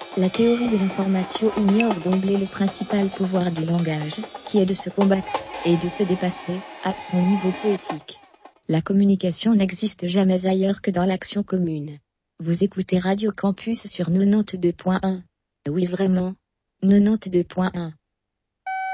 La théorie de l'information ignore d'emblée le principal pouvoir du langage, qui est de se combattre, et de se dépasser, à son niveau poétique. La communication n'existe jamais ailleurs que dans l'action commune. Vous écoutez Radio Campus sur 92.1. Oui vraiment. 92.1.